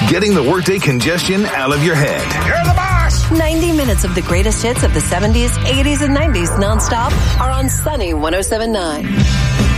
getting the workday congestion out of your head. You're the boss! 90 minutes of the greatest hits of the 70s, 80s, and 90s nonstop are on Sunny 107.9.